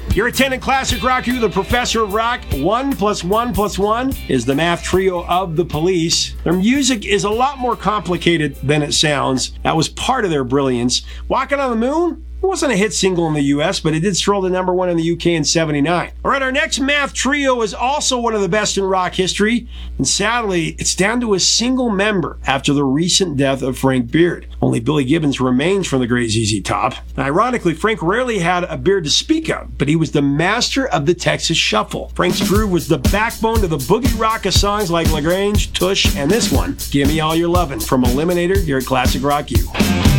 You're attending Classic Rock U, the professor of rock. 1 + 1 + 1 is the math trio of the Police. Their music is a lot more complicated than it sounds. That was part of their brilliance. Walking on the Moon? It wasn't a hit single in the US, but it did stroll to number 1 in the UK in '79. All right, our next math trio is also one of the best in rock history, and sadly, it's down to a single member after the recent death of Frank Beard. Only Billy Gibbons remains from the great ZZ Top. And ironically, Frank rarely had a beard to speak of, but he was the master of the Texas Shuffle. Frank's groove was the backbone to the boogie rock of songs like LaGrange, Tush, and this one, Gimme All Your Lovin' from Eliminator here at Classic Rock U.